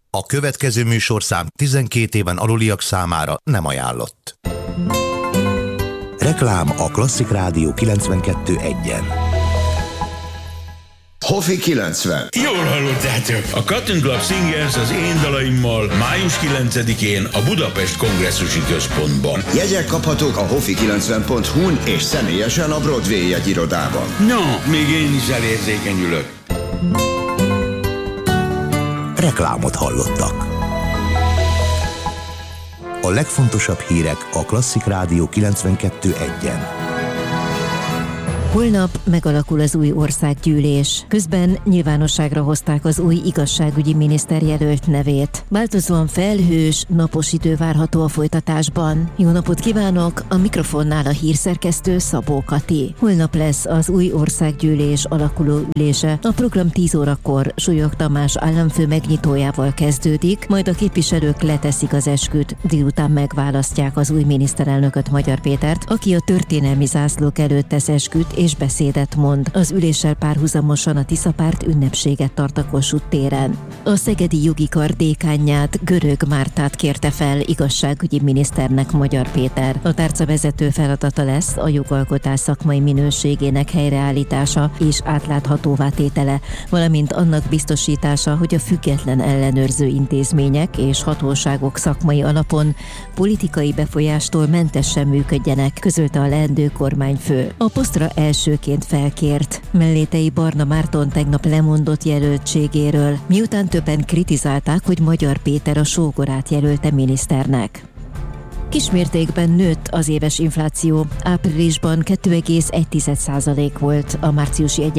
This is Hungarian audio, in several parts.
A következő műsorszám 12 éven aluliak számára nem ajánlott. Reklám a Klasszik Rádió 92.1-en. Hoffi 90. Jól hallottátok! A Cotton Club Singers az én dalaimmal május 9-én a Budapest Kongresszusi Központban. Jegyek kaphatók a hoffi90.hu-n és személyesen a Broadway jegyirodában. No, még én is elérzékenyülök. Reklámot hallottak. A legfontosabb hírek a Klasszik Rádió 92.1-en. Holnap megalakul az új országgyűlés. Közben nyilvánosságra hozták az új igazságügyi miniszter jelölt nevét. Változóan felhős, napos idő várható a folytatásban. Jó napot kívánok! A mikrofonnál a hírszerkesztő Szabó Kati. Holnap lesz az új országgyűlés alakuló ülése. A program 10 órakor Súlyog Tamás államfő megnyitójával kezdődik, majd a képviselők leteszik az esküt. Délután megválasztják az új miniszterelnököt, Magyar Pétert, aki a történelmi zászlók előtt tesz esküt és beszédet mond. Az üléssel párhuzamosan a Tiszapárt ünnepséget tart a Kossuth téren. A Szegedi Jogi Kar dékánját, Görög Mártát kérte fel igazságügyi miniszternek Magyar Péter. A tárca vezető feladata lesz a jogalkotás szakmai minőségének helyreállítása és átláthatóvá tétele, valamint annak biztosítása, hogy a független ellenőrző intézmények és hatóságok szakmai alapon politikai befolyástól mentesen működjenek, közölte a leendő kormányfő. A posztra elsőként felkért Mellétei Barna Márton tegnap lemondott jelöltségéről, miután többen kritizálták, hogy Magyar Péter a sógorát jelölte miniszternek. Kismértékben nőtt az éves infláció. Áprilisban 2,1% volt, a márciusi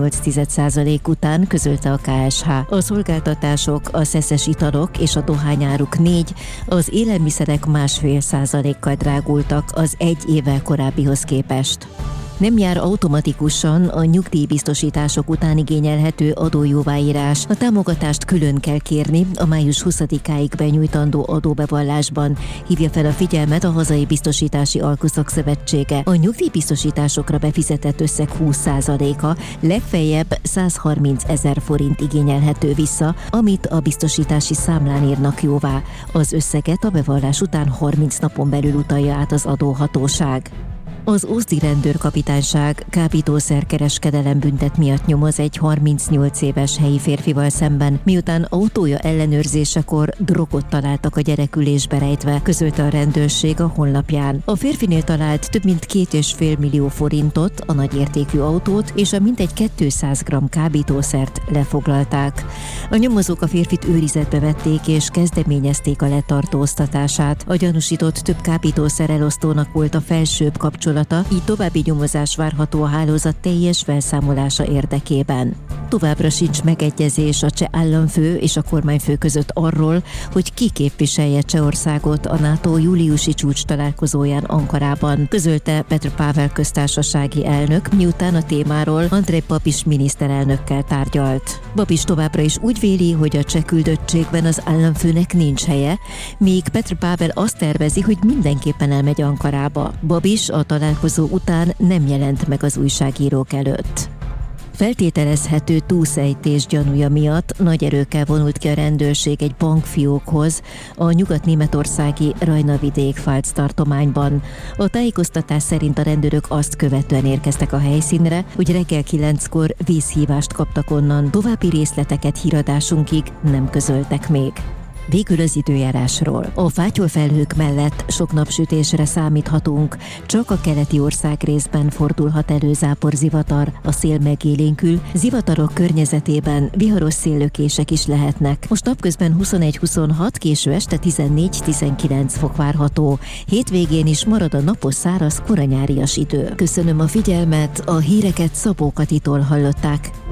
1,8% után, közölte a KSH. A szolgáltatások, a szeszes italok és a dohányáruk 4, az élelmiszerek 1,5%-kal drágultak az egy évvel korábbihoz képest. Nem jár automatikusan a nyugdíjbiztosítások után igényelhető adójóváírás. A támogatást külön kell kérni a május 20-áig benyújtandó adóbevallásban, hívja fel a figyelmet a Hazai Biztosítási Alkuszak-szövetsége. A nyugdíjbiztosításokra befizetett összeg 20%-a legfeljebb 130 000 forint igényelhető vissza, amit a biztosítási számlán írnak jóvá. Az összeget a bevallás után 30 napon belül utalja át az adóhatóság. Az Ózdi rendőrkapitányság kábítószerkereskedelem büntet miatt nyomoz egy 38 éves helyi férfival szemben, miután autója ellenőrzésekor drogot találtak a gyerekülésbe rejtve, közölte a rendőrség a honlapján. A férfinél talált több mint 2,5 millió forintot, a nagyértékű autót és a mintegy 200 g kábítószert lefoglalták. A nyomozók a férfit őrizetbe vették és kezdeményezték a letartóztatását. A gyanúsított több kábítószer elosztónak volt a felsőbb kapcsolat, így további nyomozás várható a hálózat teljes felszámolása érdekében. Továbbra sincs megegyezés a cseh államfő és a kormányfő között arról, hogy ki képviselje Csehországot a NATO júliusi csúcs találkozóján Ankarában, közölte Petr Pavel köztársasági elnök, miután a témáról Andrej Babiš miniszterelnökkel tárgyalt. Babiš továbbra is úgy véli, hogy a cseh küldöttségben az államfőnek nincs helye, míg Petr Pavel azt tervezi, hogy mindenképpen elmegy Ankarába. Babiš a találkozó után nem jelent meg az újságírók előtt. Feltételezhető túlszejtés gyanúja miatt nagy erőkkel vonult ki a rendőrség egy bankfiókhoz a nyugat-németországi Rajna-vidék-Pfalz tartományban. A tájékoztatás szerint a rendőrök azt követően érkeztek a helyszínre, hogy reggel 9-kor vízhívást kaptak onnan. További részleteket híradásunkig nem közöltek még. Végül az időjárásról. A fátyolfelhők mellett sok napsütésre számíthatunk, csak a keleti országrészben fordulhat elő záporzivatar, a szél megélénkül, zivatarok környezetében viharos széllökések is lehetnek. Most napközben 21-26, késő este 14-19 fok várható. Hétvégén is marad a napos, száraz, koranyárias idő. Köszönöm a figyelmet, a híreket Szabó Katitól hallották.